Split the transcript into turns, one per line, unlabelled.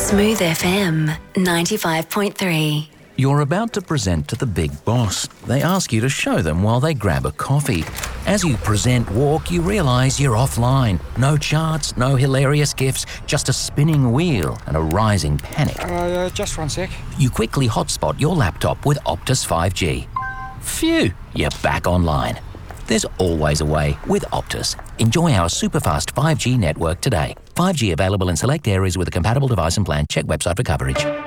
Smooth FM 95.3.
You're about to present to the big boss. They ask you to show them while they grab a coffee. As you present walk, you realise you're offline. No charts, no hilarious gifs, just a spinning wheel and a rising panic.
Just 1 sec.
You quickly hotspot your laptop with Optus 5G. Phew, you're back online. There's always a way with Optus. Enjoy our superfast 5G network today. 5G available in select areas with a compatible device and plan. Check website for coverage.